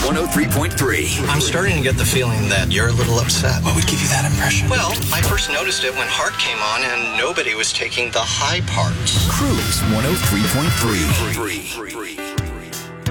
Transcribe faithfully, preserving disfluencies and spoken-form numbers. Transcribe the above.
one oh three point three. I'm starting to get the feeling that you're a little upset. What would give you that impression? Well, I first noticed it when Heart came on and nobody was taking the high parts. Cruise one oh three point three.